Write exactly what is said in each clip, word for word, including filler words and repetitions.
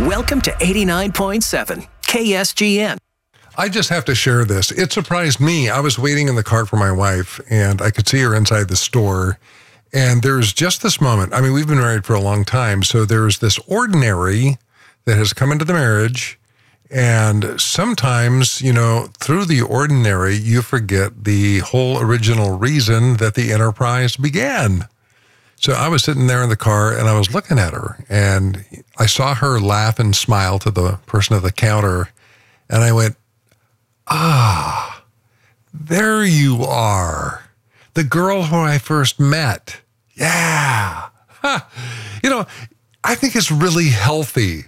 Welcome to eighty-nine point seven K S G N. I just have to share this. It surprised me. I was waiting in the car for my wife, and I could see her inside the store. And there's just this moment. I mean, we've been married for a long time, so there's this ordinary that has come into the marriage. And sometimes, you know, through the ordinary, you forget the whole original reason that the enterprise began. So I was sitting there in the car, and I was looking at her, and I saw her laugh and smile to the person at the counter, and I went, ah, there you are. The girl who I first met. Yeah. Huh. You know, I think it's really healthy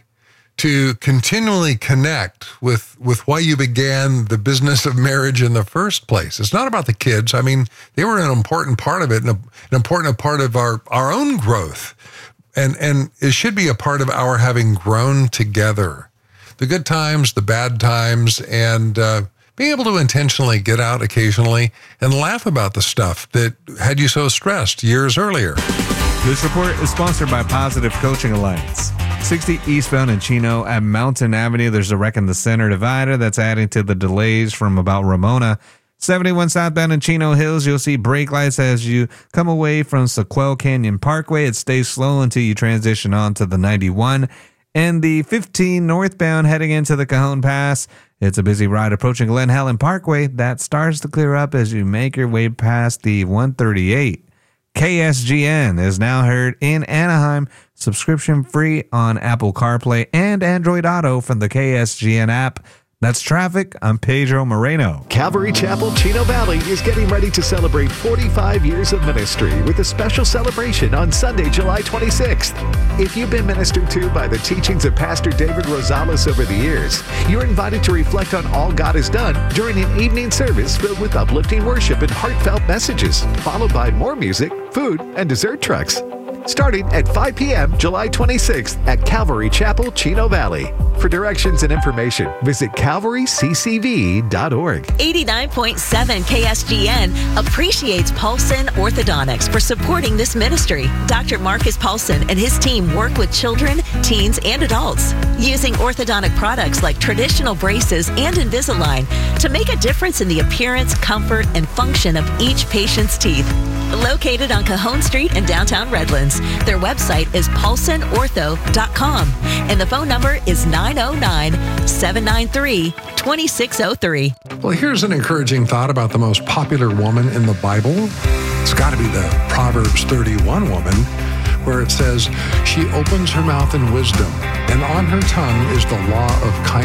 to continually connect with, with why you began the business of marriage in the first place. It's not about the kids. I mean, they were an important part of it and a, an important part of our, our own growth. And, and it should be a part of our having grown together. The good times, the bad times, and uh, being able to intentionally get out occasionally and laugh about the stuff that had you so stressed years earlier. This report is sponsored by Positive Coaching Alliance. sixty eastbound in Chino at Mountain Avenue, there's a wreck in the center divider that's adding to the delays from about Ramona. seventy-one southbound in Chino Hills, you'll see brake lights as you come away from Sequel Canyon Parkway. It stays slow until you transition on to the ninety-one. And the fifteen northbound heading into the Cajon Pass, it's a busy ride approaching Glen Helen Parkway. That starts to clear up as you make your way past the one thirty-eight. K S G N is now heard in Anaheim, subscription free on Apple CarPlay and Android Auto from the K S G N app. That's traffic. I'm Pedro Moreno. Calvary Chapel, Chino Valley is getting ready to celebrate forty-five years of ministry with a special celebration on Sunday, July twenty-sixth. If you've been ministered to by the teachings of Pastor David Rosales over the years, you're invited to reflect on all God has done during an evening service filled with uplifting worship and heartfelt messages, followed by more music, food, and dessert trucks. Starting at five p.m. July twenty-sixth at Calvary Chapel, Chino Valley. For directions and information, visit calvary c c v dot org. eighty-nine point seven K S G N appreciates Paulson Orthodontics for supporting this ministry. Doctor Marcus Paulson and his team work with children, teens, and adults using orthodontic products like traditional braces and Invisalign to make a difference in the appearance, comfort, and function of each patient's teeth. Located on Cajon Street in downtown Redlands. Their website is paulson ortho dot com and the phone number is nine oh nine, seven nine three, two six oh three. Well, here's an encouraging thought about the most popular woman in the Bible. It's got to be the Proverbs thirty-one woman, where it says, she opens her mouth in wisdom, and on her tongue is the law of kindness.